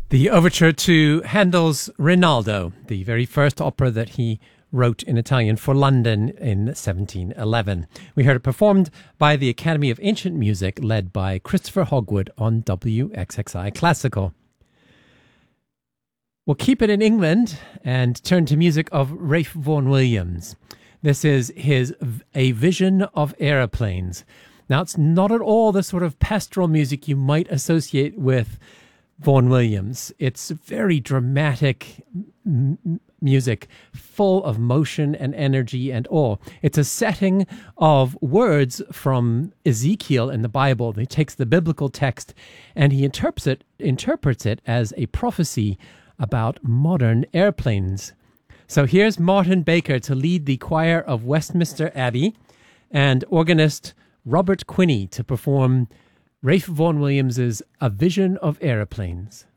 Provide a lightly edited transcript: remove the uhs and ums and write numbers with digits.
The overture to Handel's Rinaldo, the very first opera that he wrote in Italian for London in 1711. We heard it performed by the Academy of Ancient Music, led by Christopher Hogwood on WXXI Classical. We'll keep it in England and turn to music of Ralph Vaughan Williams. This is his A Vision of Aeroplanes. Now, it's not at all the sort of pastoral music you might associate with Vaughan Williams. It's very dramatic music, full of motion and energy and awe. It's a setting of words from Ezekiel in the Bible. He takes the biblical text and he interprets it as a prophecy about modern airplanes. So here's Martin Baker to lead the choir of Westminster Abbey and organist Robert Quinney to perform Ralph Vaughan Williams's A Vision of Aeroplanes.